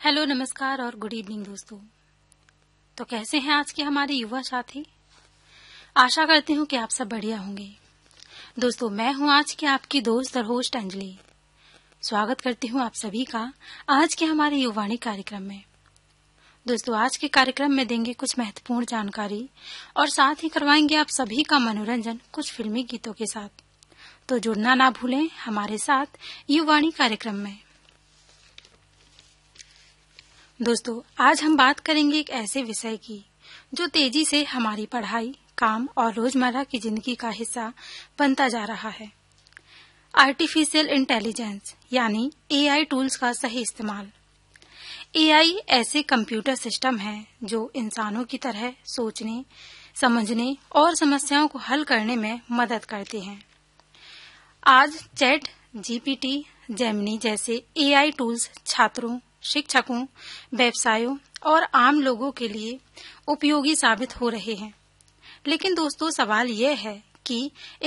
Hello, नमस्कार और good evening दोस्तों। तो कैसे हैं आज के हमारे युवा साथी? आशा करती हूँ कि आप सब बढ़िया होंगे। दोस्तों, मैं हूँ आज की आपकी दोस्त और होस्ट अंजलि। स्वागत करती हूँ आप सभी का आज के हमारे युवाणी कार्यक्रम में। दोस्तों, आज के कार्यक्रम में देंगे कुछ महत्वपूर्ण जानकारी और साथ ही करवाएंगे आप सभी का मनोरंजन कुछ फिल्मी गीतों के साथ। तो जुड़ना ना भूलें हमारे साथ युवाणी कार्यक्रम में। दोस्तों, आज हम बात करेंगे एक ऐसे विषय की जो तेजी से हमारी पढ़ाई, काम और रोजमर्रा की जिंदगी का हिस्सा बनता जा रहा है। आर्टिफिशियल इंटेलिजेंस यानी एआई टूल्स का सही इस्तेमाल। एआई ऐसे कंप्यूटर सिस्टम हैं जो इंसानों की तरह सोचने, समझने और समस्याओं को हल करने में मदद करते हैं। आज चैट जीपीटी, जेमिनी जैसे एआई टूल्स छात्रों, शिक्षकों, व्यवसायों और आम लोगों के लिए उपयोगी साबित हो रहे हैं। लेकिन दोस्तों, सवाल यह है कि